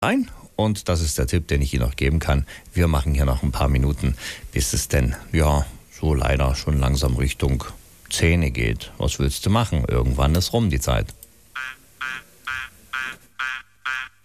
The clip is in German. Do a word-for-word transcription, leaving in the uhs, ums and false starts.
Ein. Und das ist der Tipp, den ich Ihnen noch geben kann. Wir machen hier noch ein paar Minuten, bis es denn, ja, so leider schon langsam Richtung Zähne geht. Was willst du machen? Irgendwann ist rum die Zeit.